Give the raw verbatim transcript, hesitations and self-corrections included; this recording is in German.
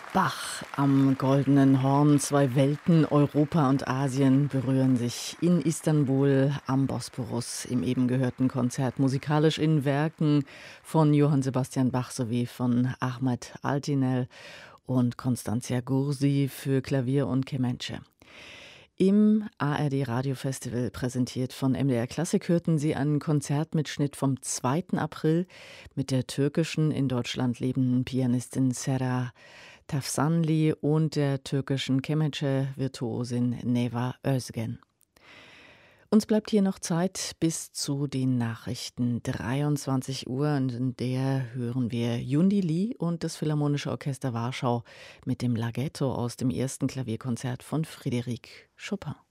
Bach am Goldenen Horn, zwei Welten, Europa und Asien, berühren sich in Istanbul am Bosporus im eben gehörten Konzert, musikalisch in Werken von Johann Sebastian Bach sowie von Ahmet Altinel und Constantia Gursi für Klavier und Kemençe. Im A R D Radiofestival, präsentiert von M D R Klassik, hörten Sie einen Konzertmitschnitt vom zweiten April mit der türkischen, in Deutschland lebenden Pianistin Sera Tafsanli und der türkischen Kemençe-Virtuosin Neva Özgen. Uns bleibt hier noch Zeit bis zu den Nachrichten dreiundzwanzig Uhr, und in der hören wir Yundi Lee und das Philharmonische Orchester Warschau mit dem Larghetto aus dem ersten Klavierkonzert von Frédéric Chopin.